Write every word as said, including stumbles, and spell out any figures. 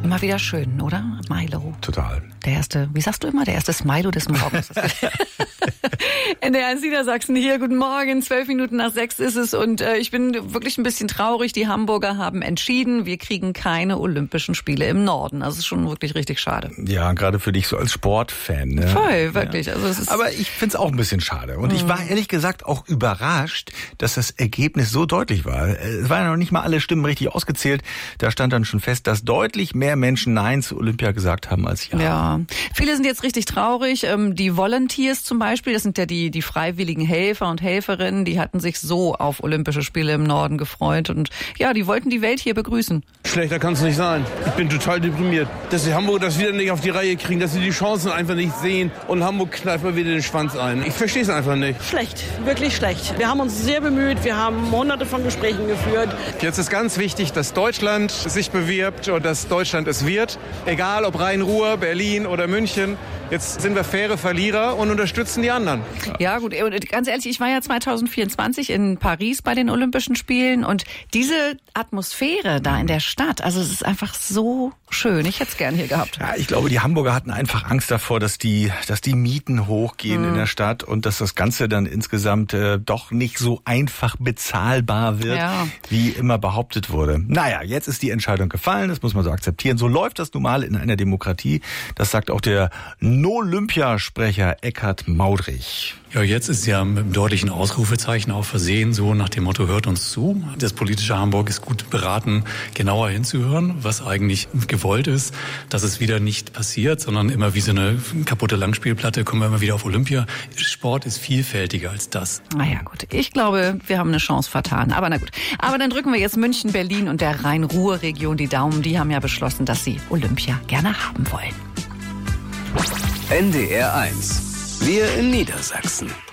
immer wieder schön, oder? Milo. Total. Der erste, wie sagst du immer, der erste Smilo des Morgens. N D R eins Niedersachsen hier, guten Morgen, zwölf Minuten nach sechs ist es und äh, ich bin wirklich ein bisschen traurig. Die Hamburger haben entschieden, wir kriegen keine Olympischen Spiele im Norden. Das ist schon wirklich richtig schade. Ja, gerade für dich so als Sportfan. Ne? Voll, wirklich. Ja. Also es ist Aber ich find's auch ein bisschen schade. Und ich war ehrlich gesagt auch überrascht, dass das Ergebnis so deutlich war. Es waren ja noch nicht mal alle Stimmen richtig ausgezählt. Da stand dann schon fest, dass deutlich mehr Menschen Nein zu Olympia gesagt haben als Ja. Ja, viele sind jetzt richtig traurig. Die Volunteers zum Beispiel, das sind ja die, die freiwilligen Helfer und Helferinnen, die hatten sich so auf Olympische Spiele im Norden gefreut. Und ja, die wollten die Welt hier begrüßen. Schlechter kann es nicht sein. Ich bin total deprimiert, dass die Hamburger das wieder nicht auf die Reihe kriegen, dass sie die Chancen einfach nicht sehen und Hamburg kneift mal wieder den Schwanz ein. Ich verstehe es einfach nicht. Schlecht, wirklich schlecht. Wir haben uns sehr bemüht, wir haben hunderte von Gesprächen geführt. Jetzt ist ganz wichtig, dass Deutschland sich bewirbt und dass Deutschland es wird. Egal ob Rhein-Ruhr, Berlin oder München. Jetzt sind wir faire Verlierer und unterstützen die anderen. Ja gut, und ganz ehrlich, ich war ja zwanzig vierundzwanzig in Paris bei den Olympischen Spielen und diese Atmosphäre da in der Stadt, also es ist einfach so schön. Ich hätte es gern hier gehabt. Ja, ich glaube, die Hamburger hatten einfach Angst davor, dass die, dass die Mieten hochgehen Mhm. in der Stadt und dass das Ganze dann insgesamt äh, doch nicht so einfach bezahlbar wird, Ja. wie immer behauptet wurde. Naja, jetzt ist die Entscheidung gefallen, das muss man so akzeptieren. So läuft das nun mal in einer Demokratie. Das sagt auch der No-Olympia-Sprecher Eckhard Maudrich. Ja, jetzt ist ja mit einem deutlichen Ausrufezeichen auch versehen, so nach dem Motto, hört uns zu. Das politische Hamburg ist gut beraten, genauer hinzuhören, was eigentlich gewollt ist, dass es wieder nicht passiert, sondern immer wie so eine kaputte Langspielplatte kommen wir immer wieder auf Olympia. Sport ist vielfältiger als das. Naja gut, ich glaube, wir haben eine Chance vertan. Aber na gut. Aber dann drücken wir jetzt München, Berlin und der Rhein-Ruhr-Region die Daumen. Die haben ja beschlossen, dass sie Olympia gerne haben wollen. N D R eins. Wir in Niedersachsen.